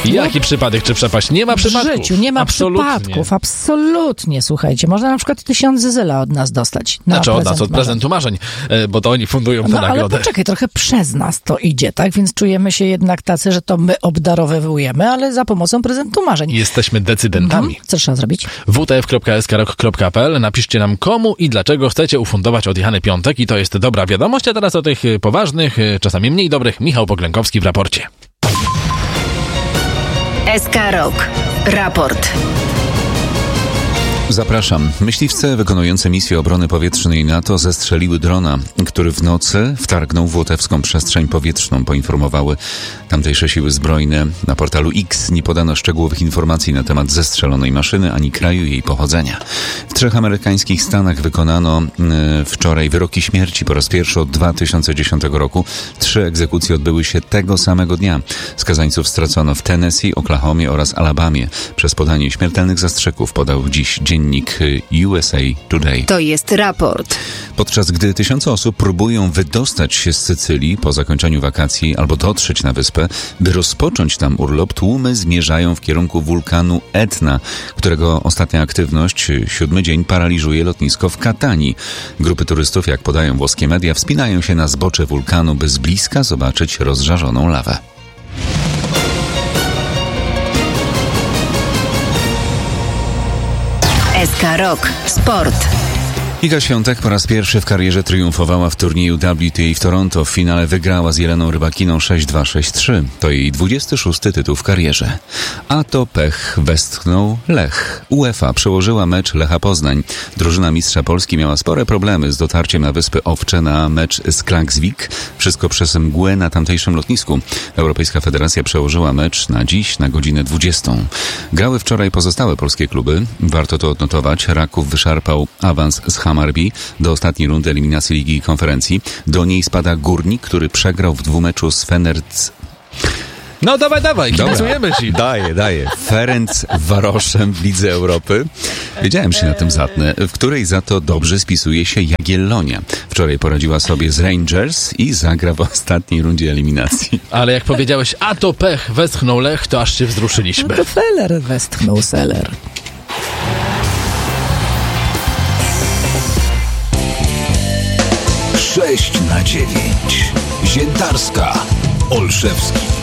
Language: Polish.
Jaki przypadek czy przepaść? Nie ma przypadków. W życiu nie ma przypadków. Absolutnie, słuchajcie. Można na przykład 1000 zyla od nas dostać. Znaczy od nas, od prezentu marzeń, bo to oni fundują tę nagrodę. Ale poczekaj, trochę przez nas to idzie, tak? Więc czujemy się jednak tacy, że to my obdarowywujemy, ale za pomocą prezentu marzeń. Jesteśmy decydentami. Co trzeba zrobić? wtf.skrok.pl. Napiszcie nam, komu i dlaczego chcecie ufundować od Jany Piątek i to jest dobra wiadomość, a teraz o tych poważnych, czasami mniej dobrych, Michał Poglękowski w raporcie. SK Rok. Raport. Zapraszam. Myśliwce wykonujące misję obrony powietrznej NATO zestrzeliły drona, który w nocy wtargnął w łotewską przestrzeń powietrzną, poinformowały tamtejsze siły zbrojne. Na portalu X nie podano szczegółowych informacji na temat zestrzelonej maszyny ani kraju jej pochodzenia. W 3 amerykańskich stanach wykonano wczoraj wyroki śmierci po raz pierwszy od 2010 roku. 3 egzekucje odbyły się tego samego dnia. Skazańców stracono w Tennessee, Oklahomie oraz Alabamie. Przez podanie śmiertelnych zastrzyków podał dziś dziennik USA Today. To jest raport. Podczas gdy tysiące osób próbują wydostać się z Sycylii po zakończeniu wakacji albo dotrzeć na wyspę, by rozpocząć tam urlop, tłumy zmierzają w kierunku wulkanu Etna, którego ostatnia aktywność, 7 dzień, paraliżuje lotnisko w Katanii. Grupy turystów, jak podają włoskie media, wspinają się na zbocze wulkanu, by z bliska zobaczyć rozżarzoną lawę. SK Rok. Sport. Iga Świątek po raz pierwszy w karierze triumfowała w turnieju WTA w Toronto. W finale wygrała z Jeleną Rybakiną 6-2, 6-3. To jej 26. tytuł w karierze. A to pech, westchnął Lech. UEFA przełożyła mecz Lecha Poznań. Drużyna mistrza Polski miała spore problemy z dotarciem na Wyspy Owcze na mecz z Klaksvik. Wszystko przez mgłę na tamtejszym lotnisku. Europejska Federacja przełożyła mecz na dziś, na godzinę 20. Grały wczoraj pozostałe polskie kluby. Warto to odnotować. Raków wyszarpał awans z Hammarby do ostatniej rundy eliminacji Ligi i Konferencji. Do niej spada Górnik, który przegrał w dwumeczu z No dawaj, kibicujemy ci. Daję. Ferencvaroszem w Lidze Europy. Wiedziałem, że się na tym zatnę, w której za to dobrze spisuje się Jagiellonia. Wczoraj poradziła sobie z Rangers i zagra w ostatniej rundzie eliminacji. Ale jak powiedziałeś, a to pech, westchnął Lech, to aż się wzruszyliśmy. No to feller westchnął seller. 6/9. Ziętarska. Olszewski.